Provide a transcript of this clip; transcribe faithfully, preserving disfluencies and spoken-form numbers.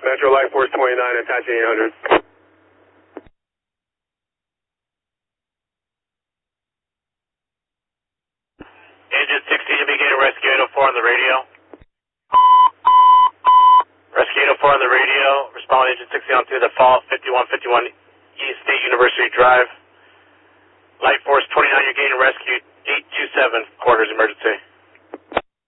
Metro Light Force twenty-nine, attach eight hundred. Agent sixteen to begin Rescue eight oh four on the radio. Rescue eight oh four on the radio. Respond Agent sixteen on to the fall fifty-one fifty-one East State University Drive. Light Force twenty-nine, you're getting rescued. eight two seven, quarters emergency.